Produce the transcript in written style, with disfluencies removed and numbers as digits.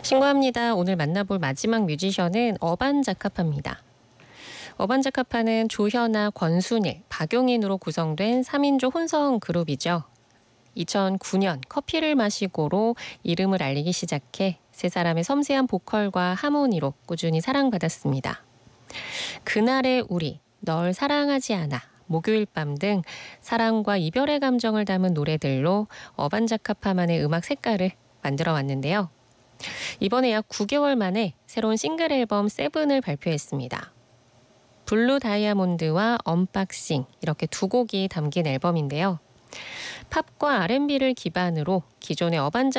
신고합니다. 오늘 만나볼 마지막 뮤지션은 어반자카파입니다. 어반자카파는 조현아, 권순일, 박용인으로 구성된 3인조 혼성 그룹이죠. 2009년 커피를 마시고로 이름을 알리기 시작해 세 사람의 섬세한 보컬과 하모니로 꾸준히 사랑받았습니다. 그날의 우리, 널 사랑하지 않아, 목요일 밤 등 사랑과 이별의 감정을 담은 노래들로 어반자카파만의 음악 색깔을 만들어 왔는데요. 이번에 약 9개월 만에 새로운 싱글 앨범 세븐을 발표했습니다. 블루 다이아몬드와 언박싱 이렇게 두 곡이 담긴 앨범인데요. 팝과 R&B를 기반으로 기존의 어반자